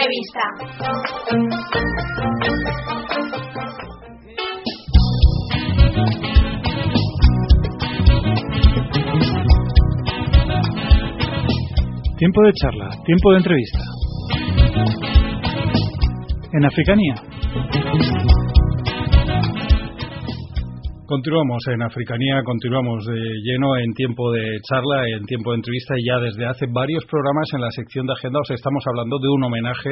Tiempo de charla, tiempo de entrevista. En Africanía. Continuamos en Africanía, continuamos de lleno en tiempo de charla, en tiempo de entrevista, y ya desde hace varios programas en la sección de agenda os estamos hablando de un homenaje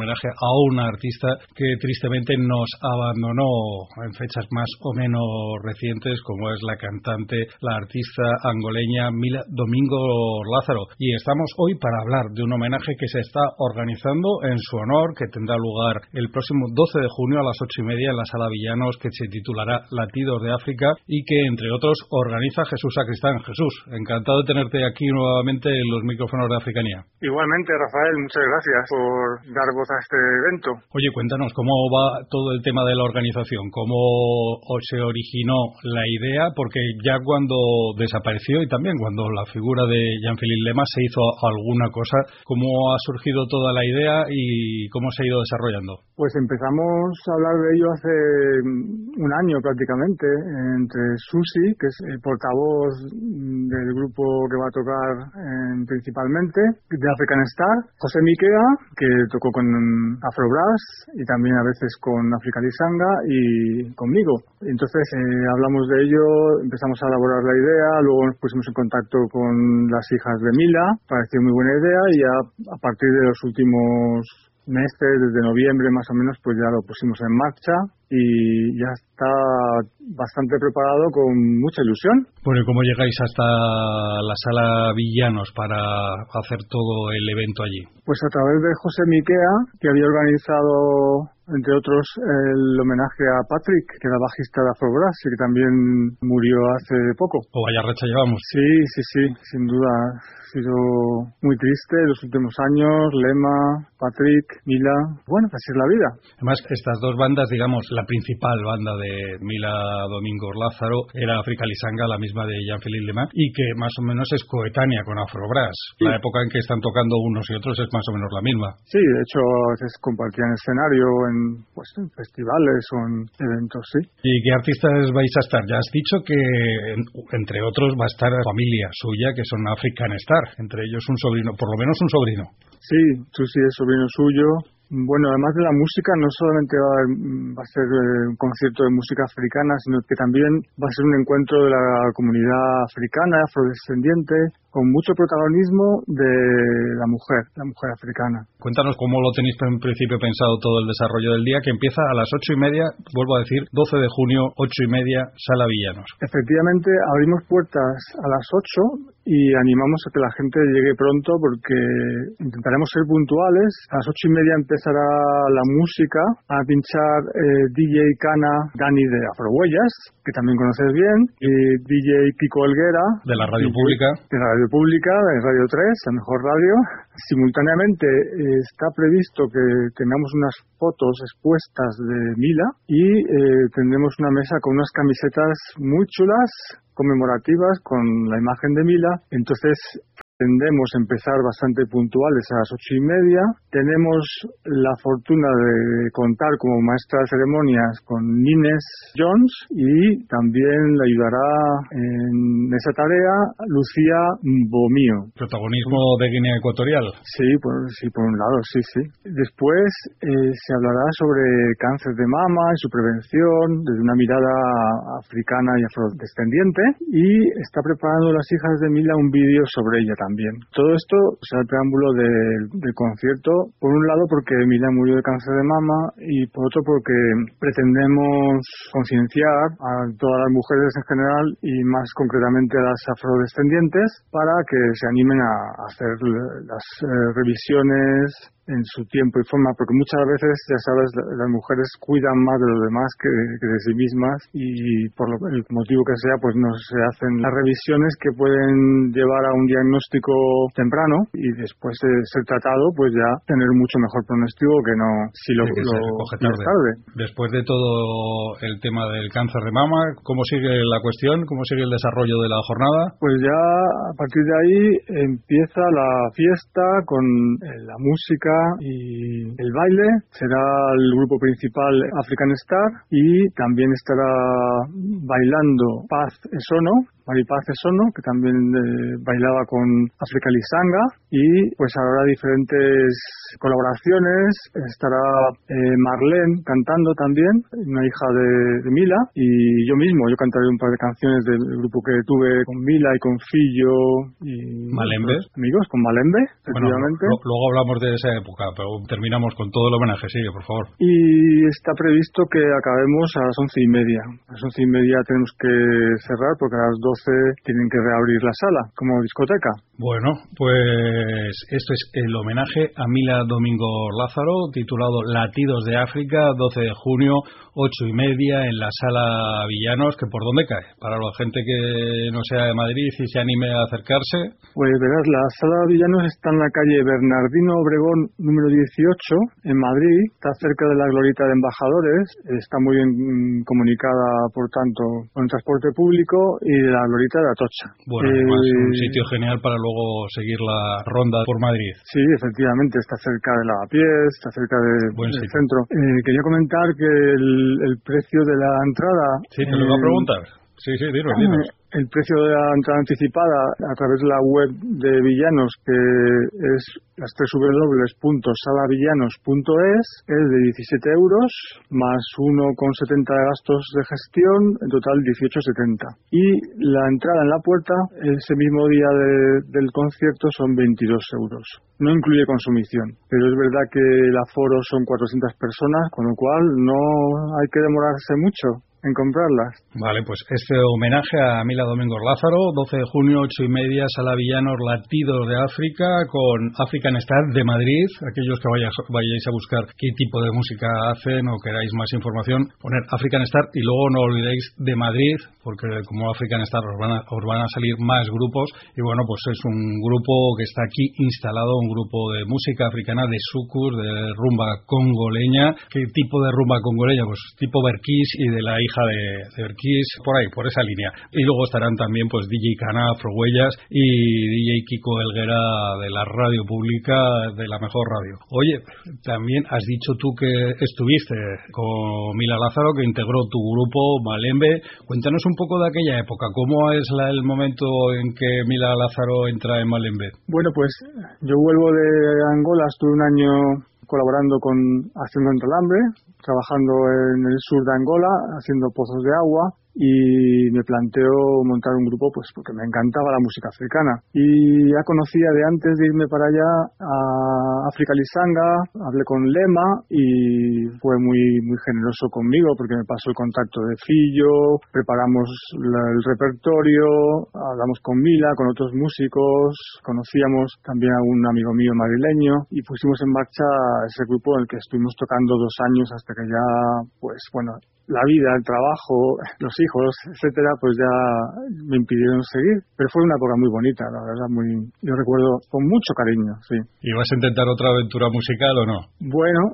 a una artista que tristemente nos abandonó en fechas más o menos recientes, como es la cantante, la artista angoleña Mila Domingo Lázaro. Y estamos hoy para hablar de un homenaje que se está organizando en su honor, que tendrá lugar el próximo 12 de junio a las 8:30 en la Sala Villanos, que se titulará Latidos de África, y que, entre otros, organiza Jesús Sacristán. Jesús, encantado de tenerte aquí nuevamente en los micrófonos de Africanía. Igualmente, Rafael, muchas gracias por dar voz a este evento. Oye, cuéntanos, ¿cómo va todo el tema de la organización? ¿Cómo se originó la idea? Porque ya cuando desapareció y también cuando la figura de Jean-Philippe Lema se hizo alguna cosa, ¿cómo ha surgido toda la idea y cómo se ha ido desarrollando? Pues empezamos a hablar de ello hace un año prácticamente, entre Susi, que es el portavoz del grupo que va a tocar principalmente, de African Star, José Miquea, que tocó con Afrobrass y también a veces con Africa Lisanga, y conmigo. Entonces hablamos de ello, empezamos a elaborar la idea, luego nos pusimos en contacto con las hijas de Mila, pareció muy buena idea, y ya a partir de los últimos meses, desde noviembre más o menos, pues ya lo pusimos en marcha y ya está bastante preparado con mucha ilusión. Bueno, ¿y cómo llegáis hasta la Sala Villanos para hacer todo el evento allí? Pues a través de José Miquea, que había organizado, entre otros, el homenaje a Patrick, que era bajista de Afrobrass y que también murió hace poco. O vaya racha llevamos. Sí, sin duda. Ha sido muy triste los últimos años, Lema, Patrick, Mila, bueno, así es la vida. Además, estas dos bandas, digamos, la principal banda de Mila Domingo Lázaro era Africa Lisanga, la misma de Jean-Philippe Lema, y que más o menos es coetánea con Afrobrass. Sí. La época en que están tocando unos y otros es más o menos la misma. Sí, de hecho, a veces compartían escenario en festivales o en eventos, sí. ¿Y qué artistas vais a estar? Ya has dicho que, entre otros, va a estar familia suya, que son African Star, entre ellos un sobrino, por lo menos un sobrino. Sí, Susi es sobrino suyo. Bueno, además de la música, no solamente va a ser un concierto de música africana, sino que también va a ser un encuentro de la comunidad africana, afrodescendiente, con mucho protagonismo de la mujer africana. Cuéntanos cómo lo tenéis en principio pensado todo el desarrollo del día, que empieza a las 8:30, vuelvo a decir, 12 de junio, 8:30, Sala Villanos. Efectivamente, abrimos puertas a las 8 y animamos a que la gente llegue pronto, porque intentaremos ser puntuales. A las 8:30 empezará la música, a pinchar DJ Cana Dani de Afrohuellas, que también conoces bien, y DJ Kiko Helguera, de la radio pública. De la radio pública, de Radio 3, la mejor radio. Simultáneamente está previsto que tengamos unas fotos expuestas de Mila y tendremos una mesa con unas camisetas muy chulas, conmemorativas, con la imagen de Mila. Entonces pretendemos empezar bastante puntuales a las 8:30. Tenemos la fortuna de contar como maestra de ceremonias con Nines Jones, y también le ayudará en esa tarea Lucía Mbomío. ¿Protagonismo de Guinea Ecuatorial? Sí, por un lado, sí. Después se hablará sobre cáncer de mama y su prevención desde una mirada africana y afrodescendiente, y está preparando las hijas de Mila un vídeo sobre ella también. Todo esto será el preámbulo del concierto, por un lado porque Mila murió de cáncer de mama, y por otro porque pretendemos concienciar a todas las mujeres en general, y más concretamente a las afrodescendientes, para que se animen a hacer las revisiones en su tiempo y forma, porque muchas veces, ya sabes, las mujeres cuidan más de los demás que de sí mismas, y por el motivo que sea, pues no se hacen las revisiones que pueden llevar a un diagnóstico temprano, y después de ser tratado, pues ya tener mucho mejor pronóstico que no si lo coge tarde. Después de todo el tema del cáncer de mama, ¿cómo sigue la cuestión? ¿Cómo sigue el desarrollo de la jornada? Pues ya a partir de ahí empieza la fiesta con la música música y el baile. Será el grupo principal African Star y también estará bailando Paz Esono, Maripaz Esono, que también bailaba con Africa Lisanga, y pues habrá diferentes colaboraciones. Estará Marlene cantando también, una hija de Mila, y yo mismo, yo cantaré un par de canciones del grupo que tuve con Mila y con Fillo y Malembe. Amigos, con Malembe, efectivamente. Bueno, luego hablamos de esa época, pero terminamos con todo el homenaje, sigue, por favor. Y está previsto que acabemos a las 11:30. A las 11:30 tenemos que cerrar porque a las 12 tienen que reabrir la sala como discoteca. Bueno, pues esto es el homenaje a Mila Domingo Lázaro, titulado Latidos de África, 12 de junio, 8:30 en la Sala Villanos, que ¿por dónde cae? Para la gente que no sea de Madrid y se anime a acercarse. Pues verás, la Sala Villanos está en la calle Bernardino Obregón número 18 en Madrid, está cerca de la Glorieta de Embajadores, está muy bien comunicada, por tanto, con el transporte público y de la Glorieta de Atocha. Bueno, además un sitio genial para luego seguir la ronda por Madrid. Sí, efectivamente, está cerca de Lavapiés, está cerca del centro. Quería comentar que el precio de la entrada... Sí, te lo iba a preguntar. Sí, dinos. El precio de la entrada anticipada a través de la web de Villanos, que es las www.salavillanos.es, es de 17 euros, más 1,70 de gastos de gestión, en total 18,70. Y la entrada en la puerta, ese mismo día del concierto, son 22 euros. No incluye consumición, pero es verdad que el aforo son 400 personas, con lo cual no hay que demorarse mucho en comprarlas. Vale, pues este homenaje a Mila Domingo Lázaro, 12 de junio, 8:30, Sala Villanos, Latidos de África, con African Star de Madrid. Aquellos que vayáis a buscar qué tipo de música hacen o queráis más información, poner African Star y luego no olvidéis de Madrid, porque como African Star os van a salir más grupos, y bueno, pues es un grupo que está aquí instalado, un grupo de música africana, de sucus, de rumba congoleña. ¿Qué tipo de rumba congoleña? Pues tipo Berkis y de la hija de Berkis, por ahí, por esa línea. Y luego estarán también pues DJ Cana, Afrohuellas y DJ Kiko Helguera de la radio pública, de la mejor radio. Oye, también has dicho tú que estuviste con Mila Lázaro, que integró tu grupo Malembe. Cuéntanos un poco de aquella época. ¿Cómo es el momento en que Mila Lázaro entra en Malembe? Bueno, pues yo vuelvo de Angola, estuve un año colaborando con Acción contra el Hambre, trabajando en el sur de Angola, haciendo pozos de agua, y me planteo montar un grupo pues porque me encantaba la música africana. Y ya conocía de antes de irme para allá a Africa Lisanga, hablé con Lema y fue muy generoso conmigo porque me pasó el contacto de Fillo, preparamos el repertorio, hablamos con Mila, con otros músicos, conocíamos también a un amigo mío madrileño y pusimos en marcha ese grupo en el que estuvimos tocando 2 años hasta que ya, pues bueno, la vida, el trabajo, los hijos, etcétera, pues ya me impidieron seguir. Pero fue una época muy bonita, la verdad, yo recuerdo con mucho cariño, sí. ¿Y vas a intentar otra aventura musical o no? Bueno,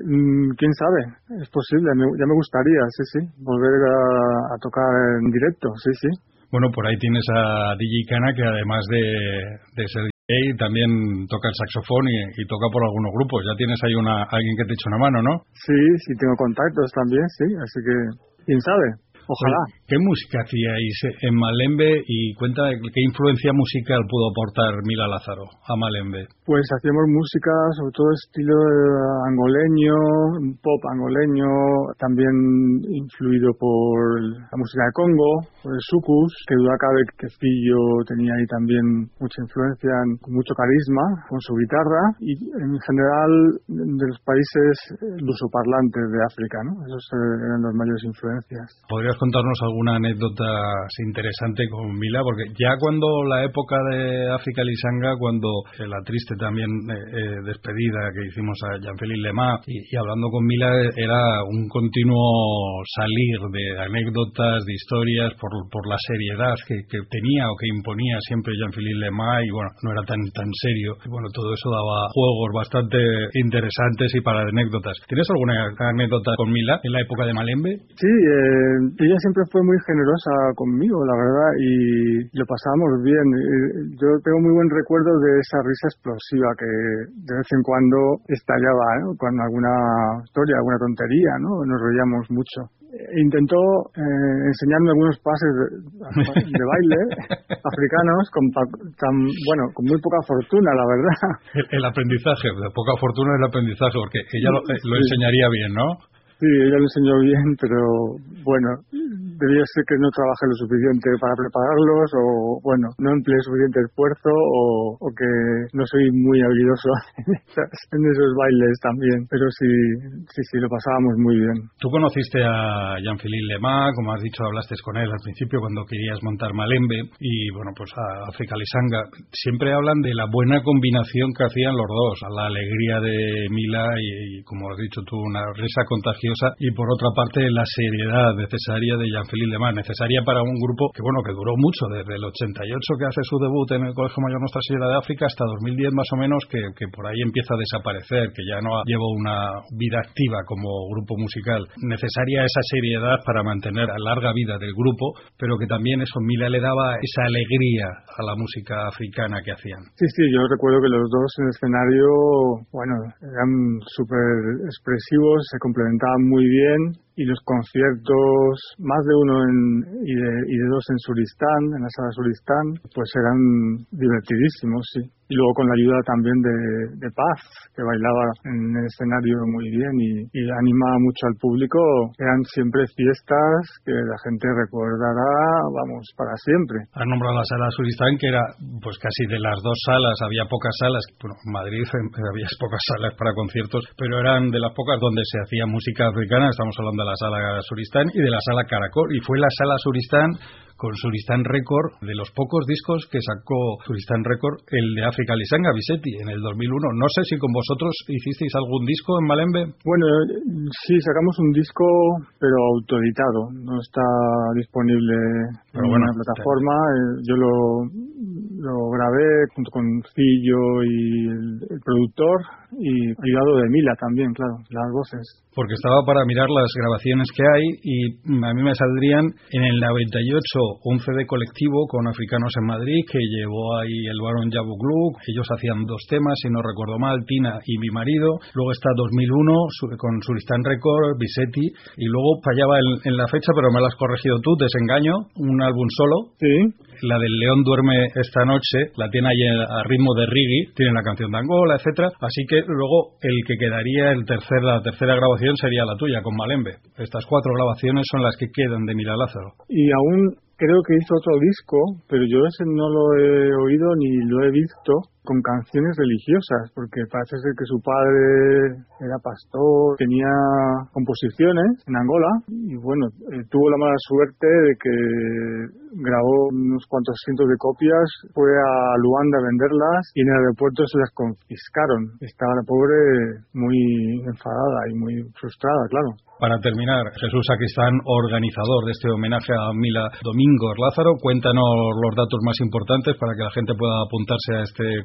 quién sabe, es posible, ya me gustaría, sí, volver a tocar en directo, sí. Bueno, por ahí tienes a DJ Cana, que además de ser DJ, también toca el saxofón y toca por algunos grupos. Ya tienes ahí alguien que te eche una mano, ¿no? Sí, tengo contactos también, sí, así que quién sabe. Ojalá. ¿Qué música hacíais en Malembe y cuenta qué influencia musical pudo aportar Mila Lázaro a Malembe? Pues hacíamos música sobre todo estilo angoleño, pop angoleño, también influido por la música de Congo, por el sucus, que duda cabe que Fillo tenía ahí también mucha influencia, con mucho carisma, con su guitarra, y en general de los países lusoparlantes de África, ¿no? Esos eran las mayores influencias. ¿Podrías contarnos alguna anécdota interesante con Mila? Porque ya cuando la época de Africa Lisanga, cuando la triste también despedida que hicimos a Jean-Philippe Lema, y hablando con Mila era un continuo salir de anécdotas, de historias, por la seriedad que tenía o que imponía siempre Jean-Philippe Lemay, y bueno, no era tan serio. Y bueno, todo eso daba juegos bastante interesantes y para anécdotas. ¿Tienes alguna anécdota con Mila en la época de Malembe? Sí, ella siempre fue muy generosa conmigo, la verdad, y lo pasábamos bien. Yo tengo muy buen recuerdo de esa risa explosiva que de vez en cuando estallaba, ¿no? Con alguna historia, alguna tontería, ¿no? Nos reíamos mucho. Intentó enseñarme algunos pases de baile africanos con muy poca fortuna, la verdad. El aprendizaje, de poca fortuna el aprendizaje, porque ella lo enseñaría bien, ¿no? Sí, ella lo enseñó bien, pero bueno, debía ser que no trabajé lo suficiente para prepararlos, o bueno, no empleé suficiente esfuerzo, o que no soy muy habilidoso en esos bailes también, pero sí, lo pasábamos muy bien. Tú conociste a Jean-Philippe Lemay, como has dicho, hablaste con él al principio cuando querías montar Malembe, y bueno, pues a Afrika Lisanga. Siempre hablan de la buena combinación que hacían los dos, a la alegría de Mila y como has dicho tú, una risa contagiosa, y por otra parte la seriedad necesaria de Jean-Philippe Lemay, necesaria para un grupo que duró mucho, desde el 88 que hace su debut en el Colegio Mayor Nuestra Señora de África hasta 2010 más o menos, que por ahí empieza a desaparecer, que ya no lleva una vida activa como grupo musical. Necesaria esa seriedad para mantener a larga vida del grupo, pero que también eso, Mila le daba esa alegría a la música africana que hacían. Sí, yo recuerdo que los dos en el escenario, bueno, eran súper expresivos, se complementaban muy bien, y los conciertos, más de uno y de dos en Suristán, en la sala Suristán, pues eran divertidísimos, sí. Y luego con la ayuda también de Paz, que bailaba en el escenario muy bien y animaba mucho al público. Eran siempre fiestas que la gente recordará, para siempre. Has nombrado la sala Suristán, que era pues casi de las dos salas, había pocas salas, bueno, en Madrid había pocas salas para conciertos, pero eran de las pocas donde se hacía música africana. Estamos hablando de la sala Suristán y de la sala Caracol, y fue la sala Suristán con Suristán Record, de los pocos discos que sacó Suristán Record, el de Afrika Lisanga, Bisetti, en el 2001. No sé si con vosotros hicisteis algún disco en Malembe. Bueno, sí, sacamos un disco, pero autoeditado, no está disponible en una plataforma. Yo lo grabé junto con Fillo y el productor, y ayudado de Mila también, claro, las voces. Porque estaba para mirar las grabaciones que hay, y a mí me saldrían en el 98 un CD colectivo con africanos en Madrid que llevó ahí el Barón Yabuglu. Ellos hacían dos temas, si no recuerdo mal, Tina y Mi Marido. Luego está 2001 con Suristán Record, Bisetti, y luego fallaba en la fecha, pero me lo has corregido tú, Desengaño, un álbum solo. Sí. La del León duerme esta noche, la tiene ahí a ritmo de reggae, tiene la canción de Angola, etcétera. Así que luego el que quedaría, la tercera grabación sería la tuya, con Malembe. Estas 4 grabaciones son las que quedan de Mila Lázaro. Y aún creo que hizo otro disco, pero yo ese no lo he oído ni lo he visto, con canciones religiosas, porque parece ser que su padre era pastor, tenía composiciones en Angola, y bueno, tuvo la mala suerte de que grabó unos cuantos cientos de copias, fue a Luanda a venderlas, y en el aeropuerto se las confiscaron. Estaba la pobre muy enfadada y muy frustrada, claro. Para terminar, Jesús Sacristán, organizador de este homenaje a Mila Domingos Lázaro, cuéntanos los datos más importantes para que la gente pueda apuntarse a este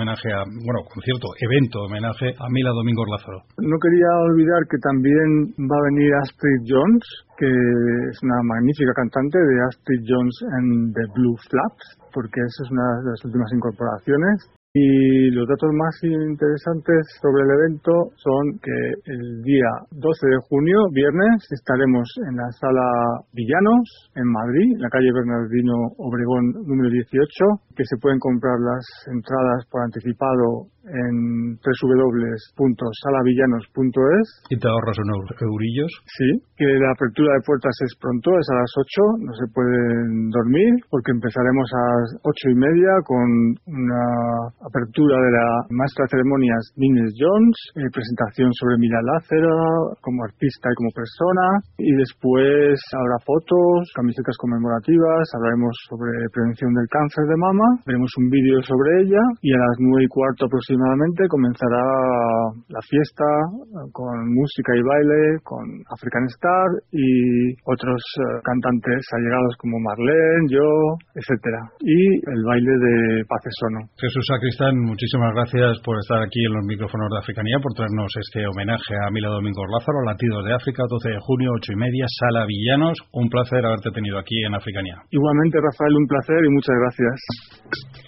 evento homenaje a Mila Domingos Lázaro. No quería olvidar que también va a venir Astrid Jones, que es una magnífica cantante de Astrid Jones and the Blue Flaps, porque esa es una de las últimas incorporaciones. Y los datos más interesantes sobre el evento son que el día 12 de junio, viernes, estaremos en la sala Villanos, en Madrid, en la calle Bernardino Obregón número 18, que se pueden comprar las entradas por anticipado en www.salavillanos.es. ¿Y te ahorras unos eurillos? Sí, que la apertura de puertas es pronto, es a las 8, no se pueden dormir, porque empezaremos a las 8:30 con una apertura de la maestra de ceremonias Nines Jones, presentación sobre Mira Lázaro como artista y como persona, y después habrá fotos, camisetas conmemorativas, hablaremos sobre prevención del cáncer de mama, veremos un vídeo sobre ella y a las 9:15 aproximadamente comenzará la fiesta con música y baile, con African Star y otros cantantes allegados como Marlene, yo, etcétera, y el baile de Pacesono. Jesús Sacristán, muchísimas gracias por estar aquí en los micrófonos de Africanía, por traernos este homenaje a Mila Domingos Lázaro, Latidos de África, 12 de junio, 8:30, Sala Villanos. Un placer haberte tenido aquí en Africanía. Igualmente, Rafael, un placer y muchas gracias.